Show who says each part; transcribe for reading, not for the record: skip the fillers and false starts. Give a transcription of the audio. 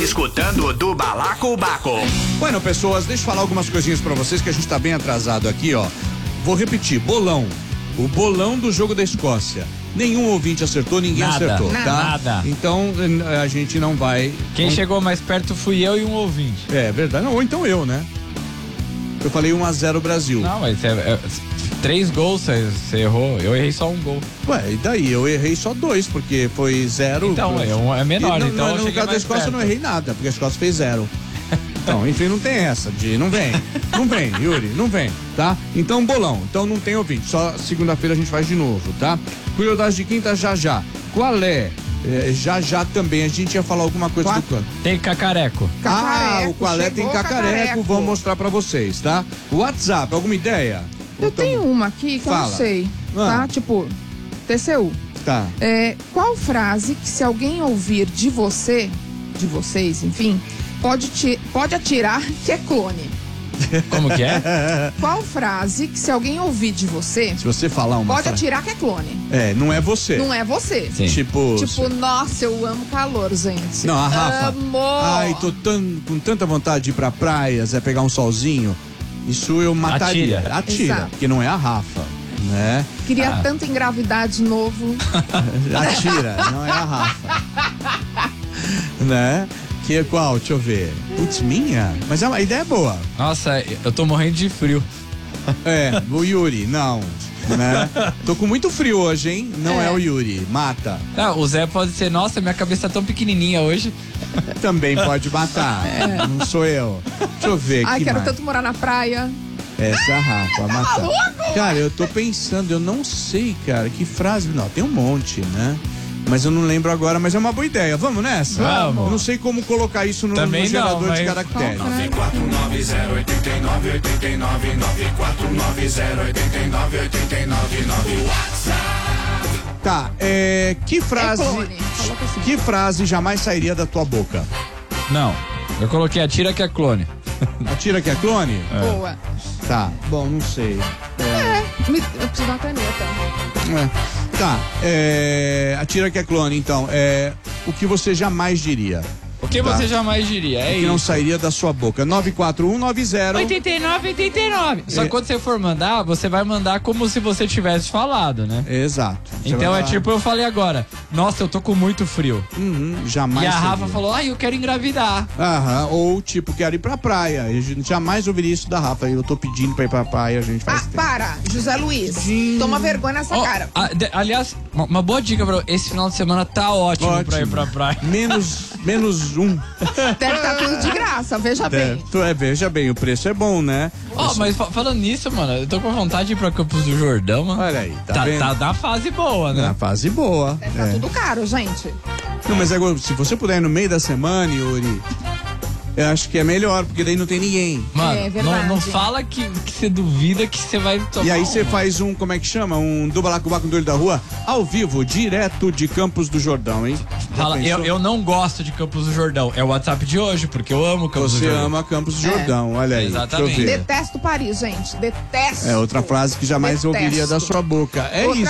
Speaker 1: Escutando do Balacobaco.
Speaker 2: Bueno, pessoas, deixa eu falar algumas coisinhas pra vocês que a gente tá bem atrasado aqui, ó. Vou repetir, bolão. O bolão do jogo da Escócia. Nenhum ouvinte acertou, ninguém acertou, tá?
Speaker 3: Nada.
Speaker 2: Então a gente não vai...
Speaker 3: Quem chegou mais perto fui eu e um ouvinte.
Speaker 2: É verdade, não, ou então eu, né? Eu falei 1-0 Brasil.
Speaker 3: Não, mas 3 gols você errou, eu errei só um gol.
Speaker 2: Ué, e daí? Eu errei só 2, porque foi 0.
Speaker 3: Então, é menor,
Speaker 2: não,
Speaker 3: então
Speaker 2: no caso da Escócia eu não errei nada, porque a Escócia fez 0. Então, enfim, não tem essa de não vem, Yuri, não vem, tá? Então, bolão, então não tem ouvinte, só segunda-feira a gente faz de novo, tá? Curiosidade de quinta, já. Qual é? Já também, a gente ia falar alguma coisa do canto.
Speaker 3: Tem cacareco.
Speaker 2: O qual é tem cacareco, vou mostrar pra vocês, tá? WhatsApp, alguma ideia?
Speaker 4: Eu tenho uma aqui que
Speaker 2: Fala.
Speaker 4: eu não sei, tá? Tipo, TCU.
Speaker 2: Tá.
Speaker 4: Qual frase que se alguém ouvir de vocês, enfim, pode atirar que é clone?
Speaker 3: Como que é?
Speaker 4: Qual frase que se alguém ouvir de você,
Speaker 2: Se você falar uma
Speaker 4: pode atirar que é clone?
Speaker 2: não é você.
Speaker 4: Não é você.
Speaker 3: Sim.
Speaker 2: Tipo,
Speaker 4: Nossa, eu amo calor, gente.
Speaker 2: Não, a Rafa.
Speaker 4: Amor.
Speaker 2: Ai, tô com tanta vontade de ir pra praia, pegar um solzinho. Isso eu mataria. Atira,
Speaker 4: Exato.
Speaker 2: porque não é a Rafa, né?
Speaker 4: Queria tanto engravidar de novo.
Speaker 2: Atira, não é a Rafa. Né? Que é qual? Deixa eu ver. Putz, minha? Mas a ideia é boa.
Speaker 3: Nossa, eu tô morrendo de frio.
Speaker 2: O Yuri, não. Né? Tô com muito frio hoje, hein? Não é o Yuri, mata.
Speaker 3: O Zé pode ser, nossa, minha cabeça tá tão pequenininha hoje.
Speaker 2: Também pode matar. Não sou eu. Deixa eu ver.
Speaker 4: Ai, quero
Speaker 2: mais?
Speaker 4: tanto morar na praia.
Speaker 2: Essa é a Rafa, matar.
Speaker 4: maluco?
Speaker 2: Cara, eu tô pensando, eu não sei, cara, que frase. Não, tem um monte, né? Mas eu não lembro agora, mas é uma boa ideia. Vamos nessa?
Speaker 3: Vamos.
Speaker 2: Eu não sei como colocar isso no gerador de caracteres.
Speaker 1: 949089989 WhatsApp.
Speaker 2: Tá, que frase.
Speaker 4: clone. Coloca assim.
Speaker 2: Que frase jamais sairia da tua boca?
Speaker 3: Não, eu coloquei atira que é clone.
Speaker 2: Atira que é clone?
Speaker 4: Boa.
Speaker 2: Tá, bom, não sei.
Speaker 4: Eu preciso de uma caneta.
Speaker 2: Tá, atira que é clone, então. O que você jamais diria?
Speaker 3: O que você jamais diria? É
Speaker 2: Que não
Speaker 3: isso.
Speaker 2: sairia da sua boca. 94190.
Speaker 3: 89. Só que quando você for mandar, você vai mandar como se você tivesse falado, né?
Speaker 2: Exato. Você
Speaker 3: Então
Speaker 2: vai
Speaker 3: é
Speaker 2: falar,
Speaker 3: tipo eu falei agora, nossa, eu tô com muito frio.
Speaker 2: jamais
Speaker 3: E a
Speaker 2: seria.
Speaker 3: Rafa falou, eu quero engravidar.
Speaker 2: Aham, ou tipo, quero ir pra praia. A gente jamais ouviria isso da Rafa. Eu tô pedindo pra ir pra praia, a gente faz tempo.
Speaker 4: Para, José Luiz. Toma vergonha nessa
Speaker 3: Ó,
Speaker 4: cara.
Speaker 3: aliás, uma boa dica, bro. Esse final de semana tá ótimo pra ir pra praia.
Speaker 2: Menos um.
Speaker 4: Deve estar tudo de graça, veja bem.
Speaker 2: Veja bem, o preço é bom, né?
Speaker 3: Ó, mas falando nisso, mano, eu tô com vontade de ir pra Campos do Jordão, mano.
Speaker 2: Olha aí, tá vendo?
Speaker 3: Tá na fase boa, né?
Speaker 2: Na fase boa.
Speaker 4: Deve estar tudo caro, gente.
Speaker 2: Não, mas agora, se você puder ir no meio da semana, Yuri, eu acho que é melhor, porque daí não tem ninguém.
Speaker 3: Mano,
Speaker 4: É verdade.
Speaker 3: não fala que você duvida que você vai tomar.
Speaker 2: E aí você faz como é que chama? Um do Balacobaco no olho da rua, ao vivo, direto de Campos do Jordão, hein? Já
Speaker 3: Fala,
Speaker 2: pensou?
Speaker 3: eu não gosto de Campos do Jordão. É o WhatsApp de hoje, porque eu amo Campos do
Speaker 2: Você
Speaker 3: Jordão.
Speaker 2: ama Campos do Jordão, olha aí.
Speaker 3: Exatamente.
Speaker 2: Deixa eu ver.
Speaker 4: Detesto Paris, gente. Detesto.
Speaker 2: Outra frase que jamais
Speaker 4: Detesto.
Speaker 2: ouviria da sua boca. É
Speaker 4: Outra